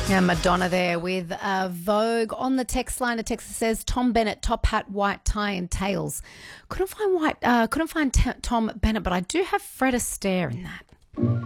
Yeah, Madonna there with Vogue on the text line. A text that says Tom Bennett, top hat, white tie, and tails. Couldn't find Tom Bennett, but I do have Fred Astaire in that.